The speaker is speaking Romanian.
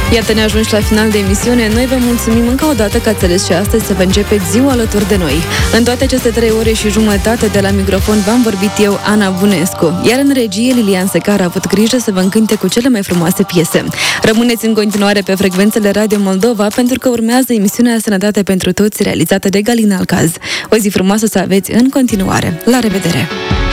Iată, ne ajungi la final de emisiune. Noi vă mulțumim încă o dată că ați ales și astăzi să vă începeți ziua alături de noi. În toate aceste 3 ore și jumătate de la microfon v-am vorbit eu, Ana Bunescu, iar în regie Lilian Secar a avut grijă să vă încânte cu cele mai frumoase piese. Rămâneți în continuare pe frecvențele Radio Moldova, pentru că urmează emisiunea Sănătate pentru Toți, realizată de Galina Alcaz. O zi frumoasă să aveți în continuare. La revedere!